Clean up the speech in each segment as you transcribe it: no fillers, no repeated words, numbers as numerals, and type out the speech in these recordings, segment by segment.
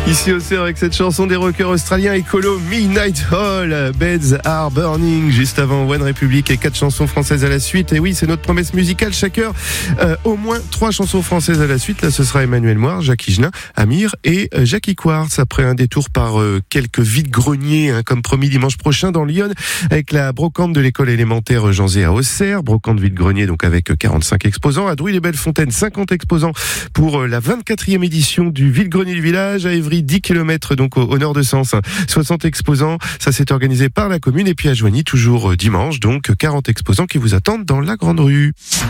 Ici au CER avec cette chanson des rockers australiens écolo Midnight Hall, Beds Are Burning, juste avant One Republic et 4 chansons françaises à la suite. Et oui, c'est notre promesse musicale, chaque heure, au moins 3 chansons françaises à la suite. Là, ce sera Emmanuel Moir, Jacques Higelin, Amir et Jackie Quartz. Après un détour par quelques vides-greniers, comme promis dimanche prochain dans Lyon, avec la brocante de l'école élémentaire Jean Zé à Auxerre. Brocante vide-grenier, donc avec 45 exposants. À Drouy-les-Belles-Fontaines, 50 exposants pour la 24e édition du vide-grenier du village. À Évry, 10 km donc au nord de Sens, 60 exposants, ça s'est organisé par la commune. Et puis à Joigny, toujours dimanche, donc 40 exposants qui vous attendent dans la grande rue.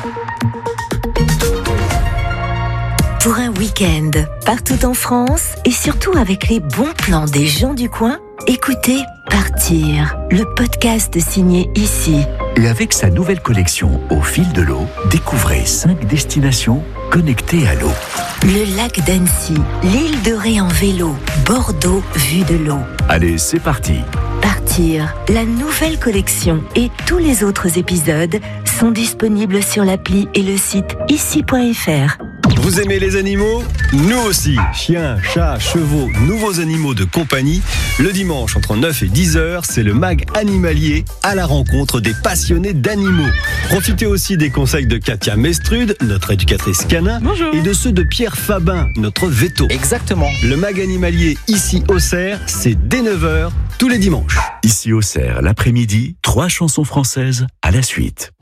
Pour un week-end, partout en France et surtout avec les bons plans des gens du coin, écoutez Partir, le podcast signé Ici. Et avec sa nouvelle collection Au fil de l'eau, découvrez 5 destinations connectées à l'eau. Le lac d'Annecy, l'île de Ré en vélo, Bordeaux vue de l'eau. Allez, c'est parti. Partir, la nouvelle collection et tous les autres épisodes sont disponibles sur l'appli et le site ici.fr. Vous aimez les animaux ? Nous aussi. Chiens, chats, chevaux, nouveaux animaux de compagnie. Le dimanche, entre 9 et 10 heures, c'est le mag animalier à la rencontre des passionnés d'animaux. Profitez aussi des conseils de Katia Mestrude, notre éducatrice canin. Bonjour. Et de ceux de Pierre Fabin, notre veto. Exactement. Le mag animalier ici au CER, c'est dès 9h tous les dimanches. Ici au CER, l'après-midi, 3 chansons françaises à la suite.